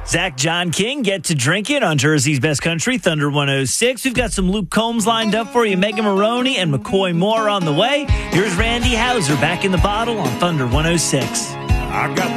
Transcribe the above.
Zach John King, Get to Drinking on Jersey's Best Country, Thunder 106. We've got some Luke Combs lined up for you, Megan Maroney and McCoy Moore on the way. Here's Randy Hauser back in the bottle on Thunder 106. I got